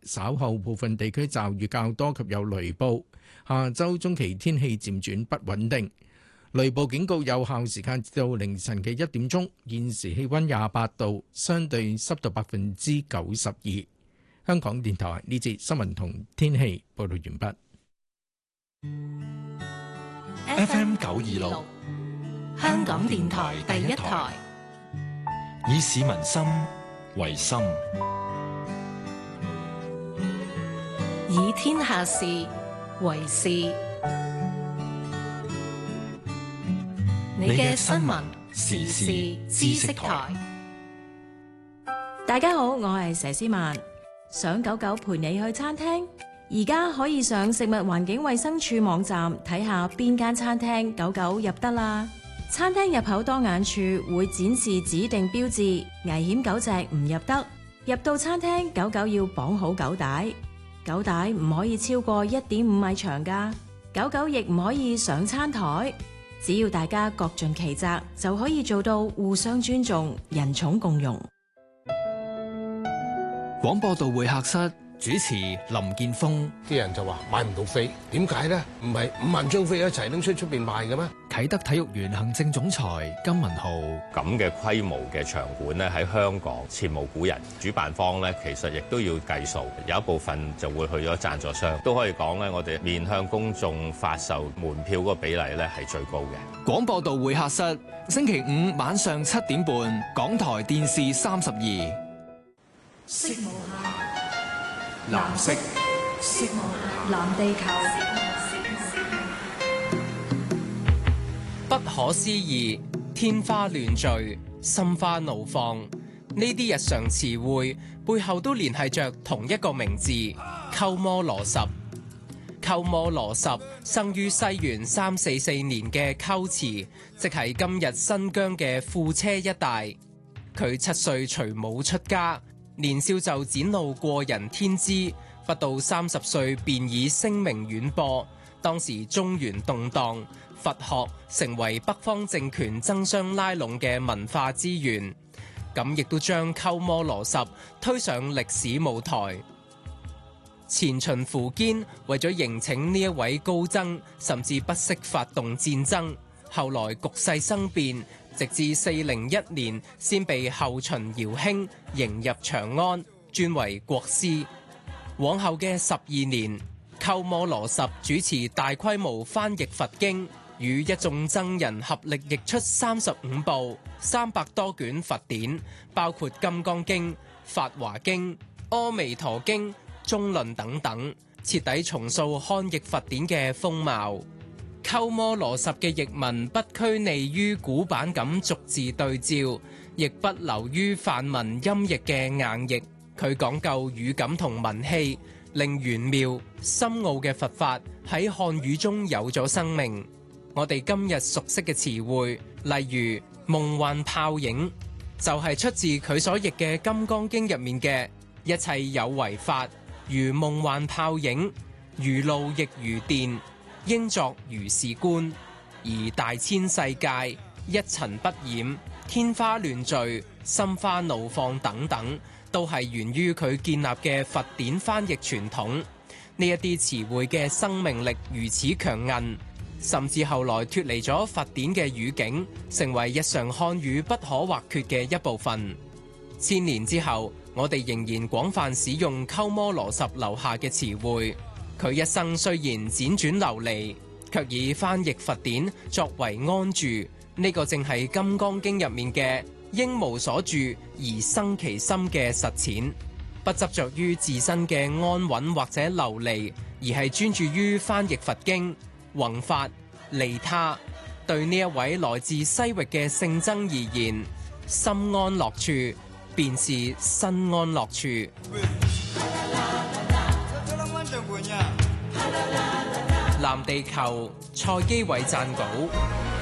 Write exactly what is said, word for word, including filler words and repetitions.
稍後部分地區驟雨較多及有雷暴。下週中期天氣漸轉不穩定，雷暴警告有效時間至到凌晨嘅一點鐘。現時氣溫廿八度，相對濕度百分之九十二。香港電台呢節新聞同天氣報道完畢。 F M 九二六，香港電台第一台，以市民心為心， 以天下事為事。你嘅新聞時事知識台。 大家好，我係佘詩曼。想狗狗陪你去餐廳，而家可以上食物環境衛生署網站睇下邊間餐廳狗狗入得啦。餐廳入口當眼處會展示指定標誌，危險狗隻唔入得。入到餐廳，狗狗要綁好狗帶，狗帶唔可以超過一點五米長㗎。狗狗亦唔可以上餐台。只要大家各盡其責，就可以做到互相尊重、人寵共融。 廣播道會客室主持林建峰。 啲人就話買唔到飛，點解呢？唔係五萬張飛一齊拎出出邊賣嘅咩？ 啟德體育園行政總裁金文浩。 咁嘅規模嘅場館呢，喺香港前無古人。主辦方呢，其實亦都要計數，有一部分就會去咗贊助商。都可以講呢，我哋面向公眾發售門票嗰個比例呢係最高嘅。 廣播道會客室星期五晚上七點半，港台電視三十二。 色無限， 藍色， 色無限，藍地球。 不可思議，天花亂墜，心花怒放，呢啲日常詞彙背後都連繫着同一個名字——鳩摩羅什。鳩摩羅什生於西元三四四年嘅龜茲，即係今日新疆嘅庫車一帶。佢七歲隨母出家，年少就展露過人天資，不到三十歲便已聲名遠播。當時中原動盪，佛學成為北方政權爭相拉攏嘅文化資源，咁亦都將鳩摩羅什推上歷史舞台。前秦苻堅為咗迎請呢一位高僧，甚至不惜發動戰爭。後來局勢生變，直至四零一年先被後秦姚興迎入長安，尊為國師。往後嘅十二年，鳩摩羅什主持大規模翻譯佛經，與一眾僧人合力譯出三十五部、三百多卷佛典，包括《金剛經》、《法華經》、《阿彌陀經》、《中論》等等，徹底重塑漢譯佛典嘅風貌。鳩摩羅什嘅譯文不拘泥於古板咁逐字對照，亦不流於梵文音譯嘅硬譯。佢講究語感同文氣，令玄妙深奧嘅佛法喺漢語中有咗生命。我哋今日熟悉嘅詞彙，例如夢幻泡影，就係、是、出自佢所譯嘅《金剛經》入面嘅一切有為法，如夢幻泡影，如露亦如電，應作如是觀，而大千世界一塵不染，天花亂墜，心花怒放等等，都係源於佢建立嘅佛典翻譯傳統。呢一啲詞彙嘅生命力如此強韌，甚至後來脫離咗佛典嘅語境，成為日常漢語不可或缺嘅一部分。千年之後，我哋仍然廣泛使用鳩摩羅什留下嘅詞彙。佢一生雖然輾轉流離，卻以翻譯佛典作為安住。呢、這個正係《金剛經》入面嘅應無所住而生其心嘅實踐，不執着於自身嘅安穩或者流離，而係專注於翻譯佛經、弘法、利他。對呢一位來自西域嘅聖僧而言，心安樂處便是身安樂處。藍地球，蔡基偉撰稿。